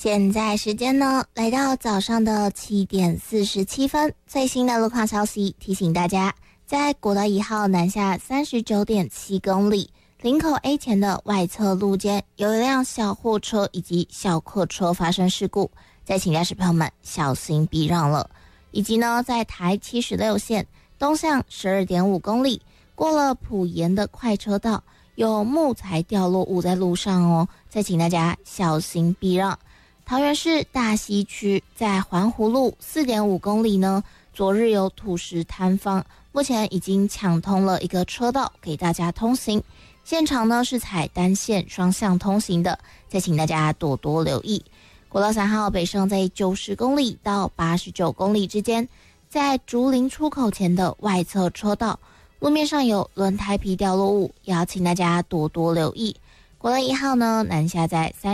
现在时间呢来到早上的7点47分，最新的路况消息提醒大家，在国道1号南下 39.7 公里林口 A 前的外侧路肩有一辆小货车以及小客车发生事故，再请驾驶朋友们小心避让了。以及呢在台76线东向 12.5 公里过了埔盐的快车道有木材掉落物在路上哦，再请大家小心避让。桃园市大溪区在环湖路 4.5 公里呢，昨日有土石坍方，目前已经抢通了一个车道给大家通行，现场呢是采单线双向通行的，再请大家多多留意。国道3号北上在90公里到89公里之间，在竹林出口前的外侧车道路面上有轮胎皮掉落物，也要请大家多多留意。国道1号呢南下在